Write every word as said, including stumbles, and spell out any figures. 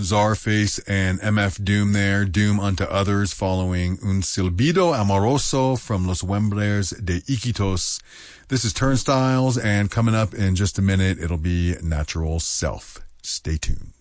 Czarface and M F Doom there, Doom Unto Others, following Un Silbido Amoroso from Los Hombres de Iquitos. This is Turnstiles, and coming up in just a minute, it'll be Natural Self. Stay tuned.